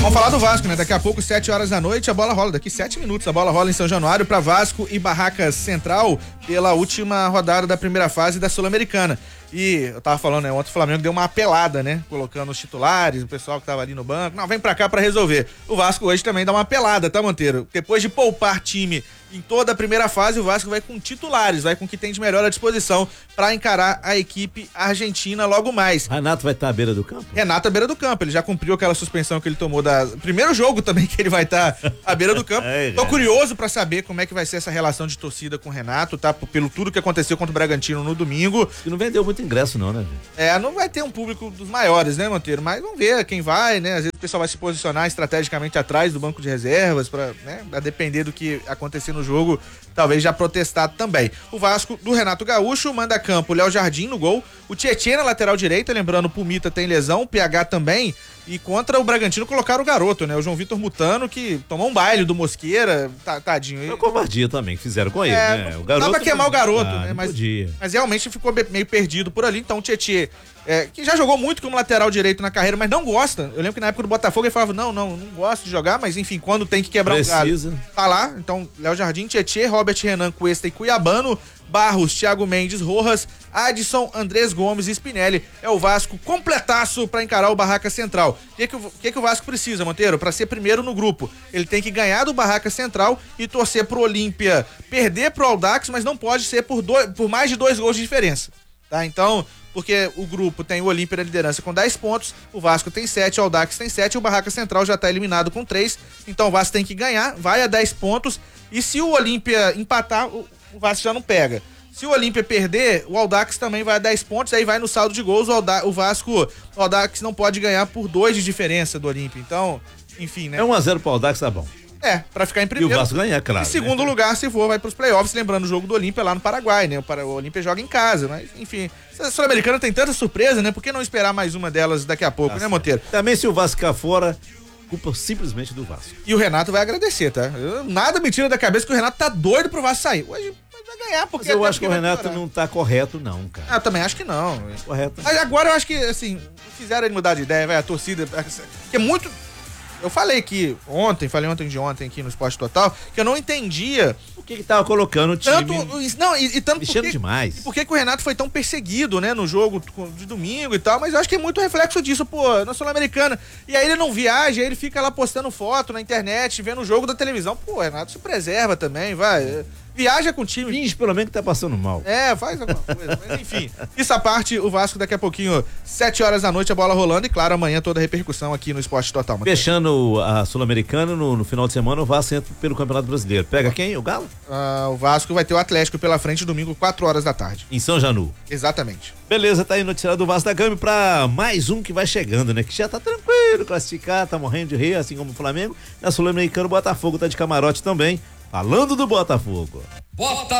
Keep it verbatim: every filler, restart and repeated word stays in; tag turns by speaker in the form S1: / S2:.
S1: Vamos falar do Vasco, né? Daqui a pouco, sete horas da noite, a bola rola. Daqui sete minutos, a bola rola em São Januário para Vasco e Barracas Central pela última rodada da primeira fase da Sul-Americana. E eu tava falando, né? Ontem o Flamengo deu uma apelada, né? Colocando os titulares, o pessoal que tava ali no banco. Não, vem pra cá pra resolver. O Vasco hoje também dá uma apelada, tá, Monteiro? Depois de poupar time em toda a primeira fase, o Vasco vai com titulares, vai com o que tem de melhor à disposição pra encarar a equipe argentina logo mais.
S2: Renato vai estar à beira do campo?
S1: Renato à beira do campo, ele já cumpriu aquela suspensão que ele tomou da... Primeiro jogo também que ele vai estar à beira do campo. É, Tô curioso pra saber como é que vai ser essa relação de torcida com o Renato, tá? Pelo tudo que aconteceu contra o Bragantino no domingo.
S2: E não vendeu muito ingresso não, né?
S1: É, não vai ter um público dos maiores, né, Monteiro? Mas vamos ver quem vai, né? Às vezes o pessoal vai se posicionar estrategicamente atrás do banco de reservas pra, né, a depender do que acontecer no jogo, talvez já protestar também. O Vasco do Renato Gaúcho manda a campo Léo Jardim no gol, o Tietê na lateral direita, lembrando o Pumita tem lesão, o P H também, e contra o Bragantino colocaram o garoto, né? O João Vitor Mutano, que tomou um baile do Mosqueira, tadinho.
S2: É uma covardia também que fizeram com ele,
S1: é,
S2: né? O garoto.
S1: Dá pra queimar o garoto,
S2: ah,
S1: né? Mas,
S2: podia.
S1: mas realmente ficou meio perdido por ali, então o Tietê, é, que já jogou muito como lateral direito na carreira, mas não gosta. Eu lembro que na época do Botafogo ele falava, não, não, não gosto de jogar, mas enfim, quando tem que quebrar
S2: Precisa.
S1: um galho, tá lá. Então, Léo Jardim, Tietê, Robert Renan, Cuesta e Cuiabano, Barros, Thiago Mendes, Rojas, Adson, Andrés Gomes e Spinelli. É o Vasco completaço pra encarar o Barraca Central. O que, que, que, que o Vasco precisa, Monteiro? Pra ser primeiro no grupo. Ele tem que ganhar do Barraca Central e torcer pro Olímpia perder pro Audax, mas não pode ser por, dois, por mais de dois gols de diferença. Tá? Então, porque o grupo tem o Olímpia na liderança com dez pontos, o Vasco tem sete, o Audax tem sete, o Barraca Central já tá eliminado com três. Então o Vasco tem que ganhar, vai a dez pontos. E se o Olímpia empatar, o o Vasco já não pega. Se o Olímpia perder, o Audax também vai a dez pontos, aí vai no saldo de gols, o, Alda, o Vasco, o Audax não pode ganhar por dois de diferença do Olímpia. Então, enfim, né?
S2: É um a zero pro Audax, tá bom.
S1: É, pra ficar em primeiro.
S2: E o Vasco ganhar, claro.
S1: Em segundo né? lugar, se for, vai pros playoffs, lembrando o jogo do Olímpia lá no Paraguai, né? O Olímpia joga em casa, mas enfim. A Sul-Americana tem tanta surpresa, né? Por que não esperar mais uma delas daqui a pouco, tá né, certo. Monteiro?
S2: Também se o Vasco ficar fora, culpa simplesmente do Vasco.
S1: E o Renato vai agradecer, tá? Eu, nada me tira da cabeça que o Renato tá doido pro Vasco sair. Hoje vai ganhar, porque...
S2: Mas eu acho que o Renato não tá correto, não, cara.
S1: Ah, eu também acho que não.
S2: Correto.
S1: Mas agora eu acho que, assim, fizeram ele mudar de ideia, vai, a torcida... Que é muito... Eu falei aqui ontem, falei ontem de ontem aqui no Esporte Total, que eu não entendia...
S2: Por que que tava colocando o time...
S1: Tanto, não, e, e tanto
S2: mexendo
S1: porque,
S2: demais.
S1: E por que que o Renato foi tão perseguido, né, no jogo de domingo e tal, mas eu acho que é muito reflexo disso, pô, na Sul-Americana. E aí ele não viaja, aí ele fica lá postando foto na internet, vendo o jogo da televisão. Pô, o Renato se preserva também, vai... Viaja com o time.
S2: Finge pelo menos que tá passando mal.
S1: É, faz alguma coisa. Mas enfim, isso à parte, o Vasco daqui a pouquinho, sete horas da noite, a bola rolando e claro, amanhã toda a repercussão aqui no Esporte Total.
S2: Fechando a Sul-Americana, no, no final de semana o Vasco entra pelo Campeonato Brasileiro. Pega quem? O Galo?
S1: Ah, o Vasco vai ter o Atlético pela frente domingo, quatro horas da tarde.
S2: Em São Janu.
S1: Exatamente.
S2: Beleza, tá aí noticiado do Vasco da Gama pra mais um que vai chegando, né? Que já tá tranquilo, classificar, tá morrendo de rir, assim como o Flamengo. Na Sul-Americana o Botafogo tá de camarote também. Falando do Botafogo.
S3: Bota